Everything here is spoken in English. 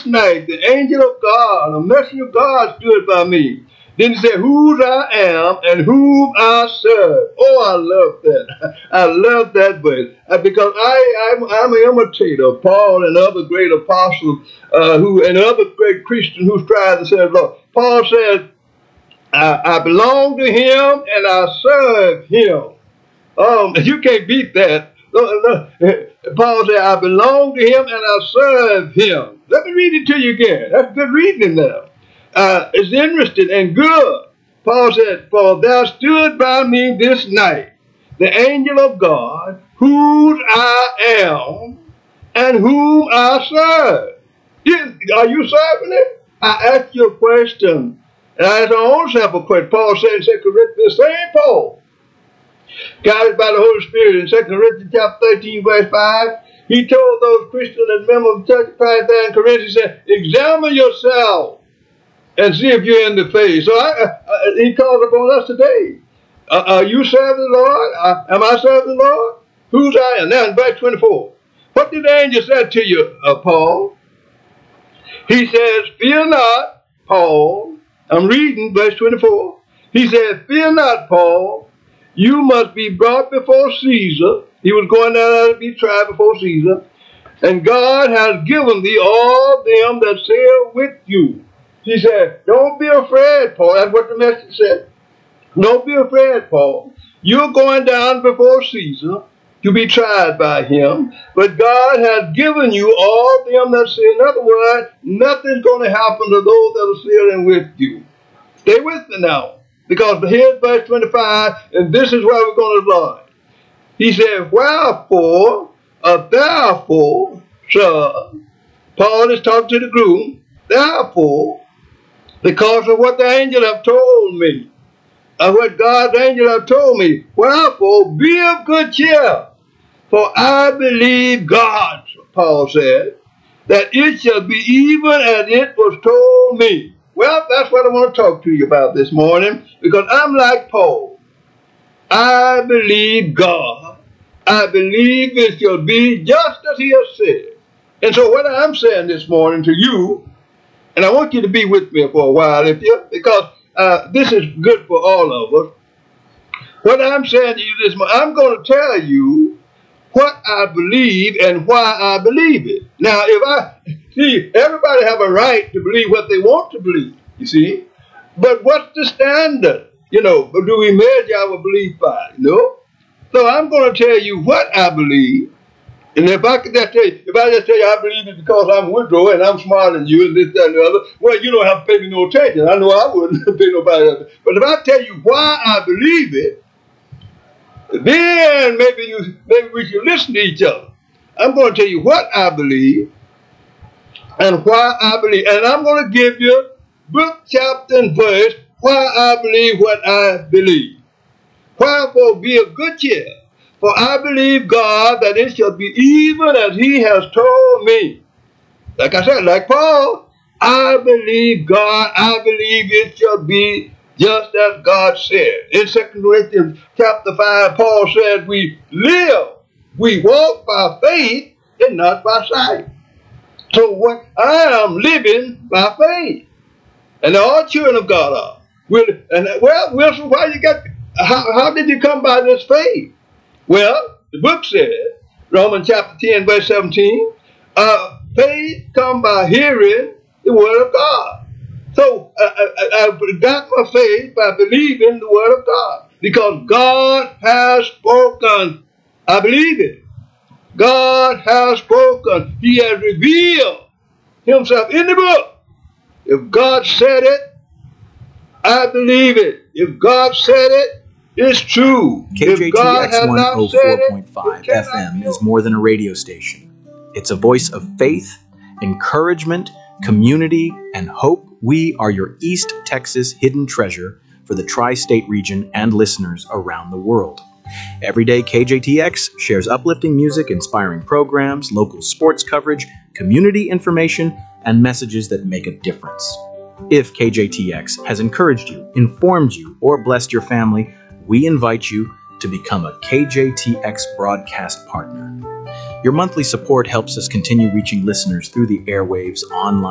this night the angel of God, a messenger of God, stood by me. Then he said, whose I am and whom I serve. Oh, I love that. I love that verse. Because I'm an imitator of Paul and other great apostles and other great Christians who strive to serve the Lord. Paul says, I belong to him and I serve him. You can't beat that. Paul said, I belong to him and I serve him. Let me read it to you again. That's good reading now. It's interesting and good. Paul said, for thou stood by me this night, the angel of God, whose I am and whom I serve. Are you serving it? I asked you a question. And I asked my own self a question. Paul said in 2 Corinthians, the same Paul, guided by the Holy Spirit in 2 Corinthians chapter 13, verse 5, he told those Christians and members of the Church of Christ there in Corinth, he said, examine yourself and see if you're in the faith. So he calls upon us today. Are you serving the Lord? Am I serving the Lord? Whose I am? Now in verse 24, what did the angel say to you, Paul? He says, fear not, Paul. I'm reading verse 24. He said, fear not, Paul. You must be brought before Caesar. He was going down there to be tried before Caesar. And God has given thee all them that sail with you. He said, don't be afraid, Paul. That's what the message said. Don't be afraid, Paul. You're going down before Caesar to be tried by him. But God has given you all them that sail. In other words, nothing's going to happen to those that are sailing with you. Stay with me now. Because here's verse 25, and this is where we're going to learn. He said, wherefore, therefore, sir, Paul is talking to the groom, therefore, because of what the angel have told me, of what God's angel have told me, wherefore, be of good cheer, for I believe God, Paul said, that it shall be even as it was told me. Well, that's what I want to talk to you about this morning, because I'm like Paul. I believe God. I believe it shall be just as he has said. And so what I'm saying this morning to you, and I want you to be with me for a while, because this is good for all of us. What I'm saying to you this morning, I'm going to tell you what I believe and why I believe it. Now, everybody have a right to believe what they want to believe, you see. But what's the standard? But do we measure our belief by? So I'm going to tell you what I believe. And if I just tell you I believe it because I'm Woodrow and I'm smarter than you and this, that, and the other, well, you don't have to pay me no attention. I know I wouldn't pay nobody else. But if I tell you why I believe it, then maybe we should listen to each other. I'm going to tell you what I believe and why I believe. And I'm going to give you book, chapter, and verse why I believe what I believe. Wherefore be of good cheer, for I believe God that it shall be even as he has told me. Like I said, like Paul, I believe God, I believe it shall be just as God said. In 2 Corinthians chapter 5, Paul says we live, we walk by faith and not by sight. So what I am living by faith. And all children of God are. Wilson, how did you come by this faith? Well, the book says, Romans chapter 10, verse 17, faith come by hearing the word of God. So I got my faith by believing the word of God. Because God has spoken. I believe it. God has spoken. He has revealed himself in the book. If God said it, I believe it. If God said it, it's true. KJTX 104.5 FM is more than a radio station. It's a voice of faith, encouragement, community, and hope. We are your East Texas hidden treasure for the tri-state region and listeners around the world. Every day, KJTX shares uplifting music, inspiring programs, local sports coverage, community information, and messages that make a difference. If KJTX has encouraged you, informed you, or blessed your family, we invite you to become a KJTX broadcast partner. Your monthly support helps us continue reaching listeners through the airwaves, online,